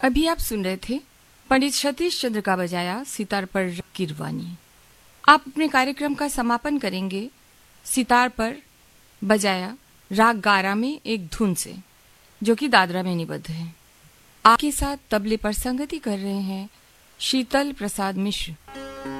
अभी आप सुन रहे थे पंडित सतीश चंद्र का बजाया सितार पर कीरवानी। आप अपने कार्यक्रम का समापन करेंगे सितार पर बजाया राग गारा में एक धुन से, जो कि दादरा में निबद्ध है। आपके साथ तबले पर संगति कर रहे हैं शीतल प्रसाद मिश्र।